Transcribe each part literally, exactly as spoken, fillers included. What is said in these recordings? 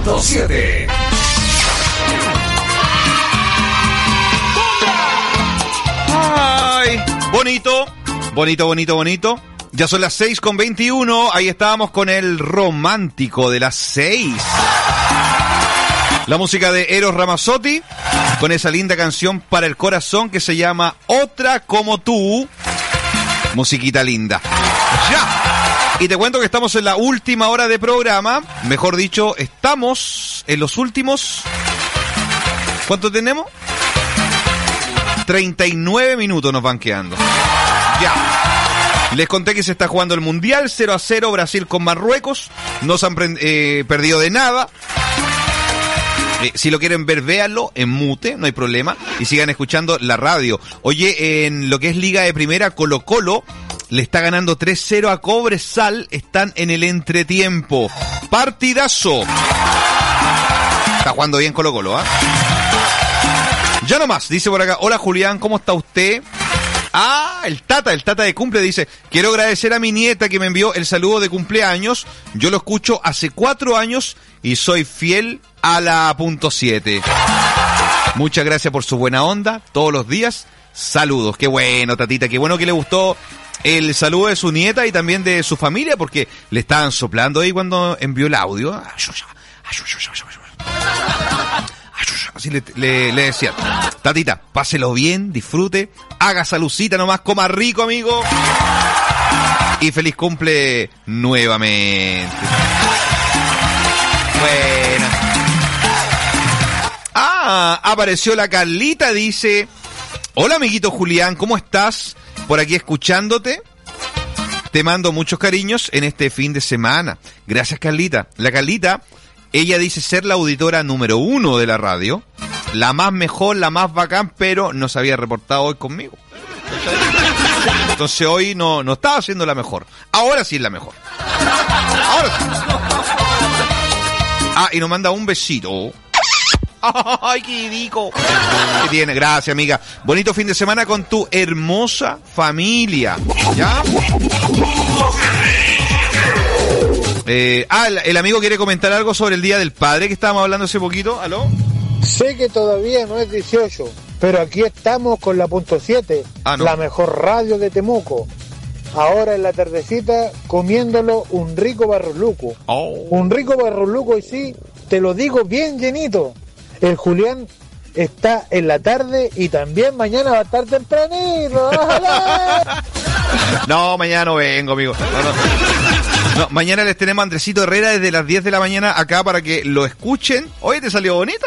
punto siete. Ay, bonito, bonito, bonito, bonito. Ya son las seis con veintiuno, ahí estábamos con el romántico de las seis. La música de Eros Ramazzotti, con esa linda canción para el corazón que se llama Otra como tú. Musiquita linda. Ya. Y te cuento que estamos en la última hora de programa. Mejor dicho, estamos en los últimos... ¿Cuánto tenemos? treinta y nueve minutos nos van quedando. Ya. Les conté que se está jugando el Mundial, cero a cero, Brasil con Marruecos. No se han eh, perdido de nada. Eh, si lo quieren ver, véanlo en mute, no hay problema. Y sigan escuchando la radio. Oye, en lo que es Liga de Primera, Colo Colo le está ganando tres cero a Cobresal. Están en el entretiempo. Partidazo. Está jugando bien Colo Colo, ¿ah? ¿eh? Ya nomás, dice por acá, hola Julián, ¿cómo está usted? Ah, el Tata, el Tata de cumple dice, quiero agradecer a mi nieta que me envió el saludo de cumpleaños. Yo lo escucho hace cuatro años y soy fiel a la punto siete. Muchas gracias por su buena onda, todos los días. Saludos, qué bueno, Tatita, qué bueno que le gustó el saludo de su nieta y también de su familia, porque le estaban soplando ahí cuando envió el audio. Así le, le, le decía, Tatita, páselo bien, disfrute, haga salucita nomás, coma rico, amigo. Y feliz cumple nuevamente. Bueno. Ah, apareció la Carlita, dice, hola amiguito Julián, ¿cómo estás? Por aquí escuchándote. Te mando muchos cariños en este fin de semana. Gracias, Carlita. La Carlita... Ella dice ser la auditora número uno de la radio, la más mejor, la más bacán, pero no se había reportado hoy conmigo. Entonces hoy no, no estaba siendo la mejor. Ahora sí es la mejor. Ahora sí. Ah, y nos manda un besito. ¡Ay, qué rico! ¿Qué tiene? Gracias, amiga. Bonito fin de semana con tu hermosa familia. ¿Ya? Eh, ah, el, el amigo quiere comentar algo sobre el Día del Padre que estábamos hablando hace poquito. ¿Aló? Sé que todavía no es dieciocho, pero aquí estamos con la punto siete, ah, no. La mejor radio de Temuco. Ahora en la tardecita comiéndolo un rico barroluco. Oh. Un rico barroluco y sí, te lo digo bien llenito. El Julián está en la tarde y también mañana va a estar tempranito. No, mañana no vengo, amigo. No, no. No, mañana les tenemos a Andresito Herrera desde las diez de la mañana acá para que lo escuchen. Oye, ¿te salió bonito?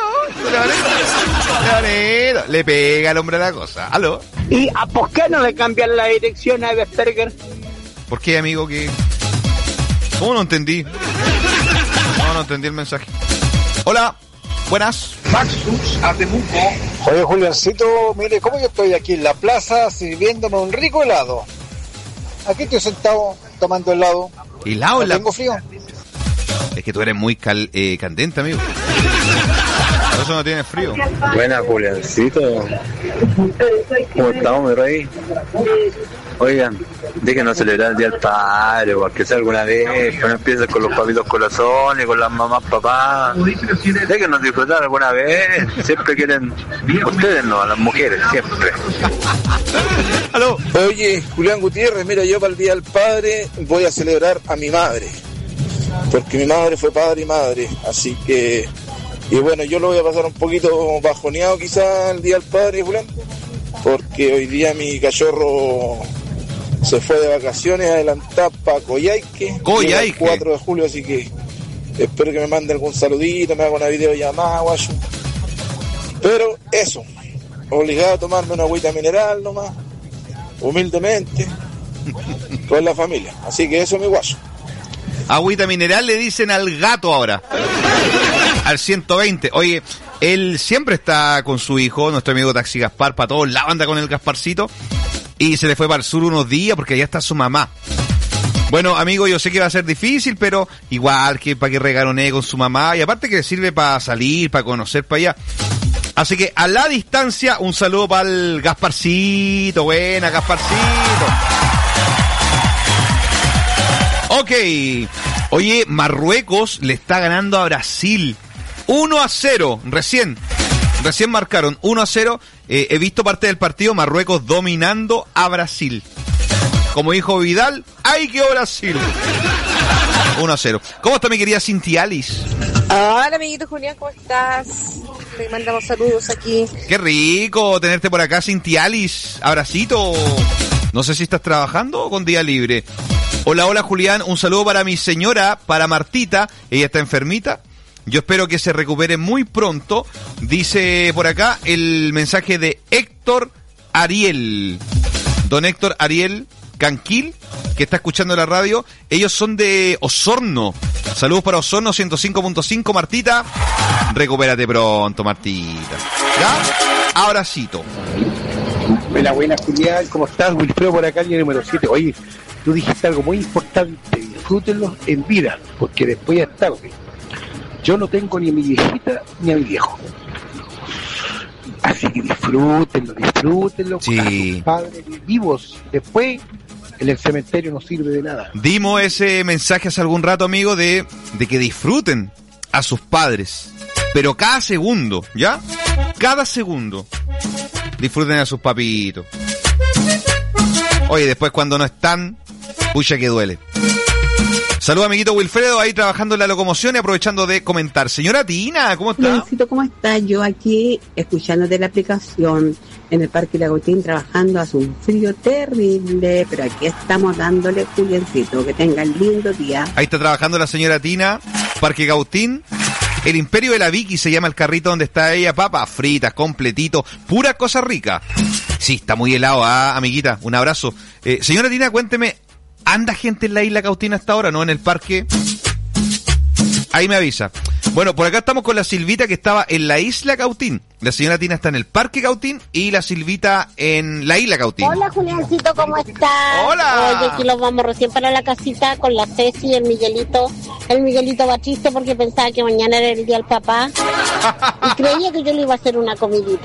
bonito? Le pega al hombre la cosa. ¿Aló? ¿Y a por qué no le cambian la dirección a Eversberger? ¿Por qué, amigo? ¿Qué? ¿Cómo no entendí? No, no entendí el mensaje. Hola, buenas. Maxus, a Temuco. Oye, Juliancito, mire, ¿cómo yo estoy aquí en la plaza sirviéndome un rico helado? Aquí estoy sentado tomando helado. ¿Helado? ¿No tengo frío? Es que tú eres muy cal, eh, candente, amigo. Por eso no tienes frío. Buena, Juliancito. ¿Cómo estamos, mi rey? Oigan, déjenos celebrar el Día del Padre, o que sea alguna vez, que no empiecen con los papitos corazones, con las mamás, papás. Déjenos disfrutar alguna vez. Siempre quieren, ustedes no, a las mujeres, siempre. ¿Aló? Oye, Julián Gutiérrez, mira, yo para el Día del Padre voy a celebrar a mi madre, porque mi madre fue padre y madre, así que... Y bueno, yo lo voy a pasar un poquito bajoneado quizás el Día del Padre, Julián, porque hoy día mi cachorro se fue de vacaciones adelantadas para Coyhaique, Coyhaique, el cuatro de julio, así que espero que me mande algún saludito, me haga una videollamada, guacho. Pero eso, obligado a tomarme una agüita mineral nomás, humildemente, con la familia. Así que eso, mi guacho. Agüita mineral le dicen al gato ahora. Al ciento veinte. Oye, él siempre está con su hijo, nuestro amigo Taxi Gaspar, para todos lados anda con el Gasparcito. Y se le fue para el sur unos días porque allá está su mamá. Bueno, amigo, yo sé que va a ser difícil, pero igual que para que regalonee con su mamá. Y aparte que sirve para salir, para conocer para allá. Así que a la distancia, un saludo para el Gasparcito. Buena, Gasparcito. Ok. Oye, Marruecos le está ganando a Brasil. uno a cero, recién. Recién marcaron uno a cero. Eh, he visto parte del partido, Marruecos dominando a Brasil. Como dijo Vidal, ¡ay, qué Brasil! uno a cero. ¿Cómo está mi querida Cintialis? Hola, amiguito Julián, ¿cómo estás? Te mandamos saludos aquí. Qué rico tenerte por acá, Cintialis. Abracito. No sé si estás trabajando o con día libre. Hola, hola, Julián. Un saludo para mi señora, para Martita. Ella está enfermita. Yo espero que se recupere muy pronto. Dice por acá el mensaje de Héctor Ariel. Don Héctor Ariel Canquil, que está escuchando la radio. Ellos son de Osorno. Saludos para Osorno ciento cinco punto cinco, Martita. Recupérate pronto, Martita. ¿Ya? Abracito. Buena, buena, Julián. ¿Cómo estás? Wilfredo por acá, línea número siete. Oye, tú dijiste algo muy importante. Disfrútenlo en vida, porque después ya es tarde. Yo no tengo ni a mi viejita ni a mi viejo. Así que disfrútenlo, disfrútenlo. Sí. Con sus padres vivos. Después, en el cementerio no sirve de nada. Dimos ese mensaje hace algún rato, amigo, de, de que disfruten a sus padres. Pero cada segundo, ¿ya? Cada segundo. Disfruten a sus papitos. Oye, después cuando no están, pucha que duele. Saludos, amiguito Wilfredo, ahí trabajando en la locomoción y aprovechando de comentar. Señora Tina, ¿cómo está? Juancito, ¿cómo está? Yo aquí, escuchándote la aplicación en el Parque Lagautín, trabajando. Hace un frío terrible, pero aquí estamos dándole, Juliancito. Que tengan lindo día. Ahí está trabajando la señora Tina, Parque Gautín. El Imperio de la Vicky se llama el carrito donde está ella. Papas fritas, completito, pura cosa rica. Sí, está muy helado, ah, amiguita. Un abrazo. Eh, señora Tina, cuénteme, ¿anda gente en la isla Cautín hasta ahora, no? En el parque. Ahí me avisa. Bueno, por acá estamos con la Silvita, que estaba en la isla Cautín. La señora Tina está en el parque Cautín y la Silvita en la isla Cautín. Hola, Juliancito, ¿cómo estás? Hola. Oye, aquí nos vamos recién para la casita con la Ceci y el Miguelito. El Miguelito va triste porque pensaba que mañana era el día del papá y creía que yo le iba a hacer una comidita.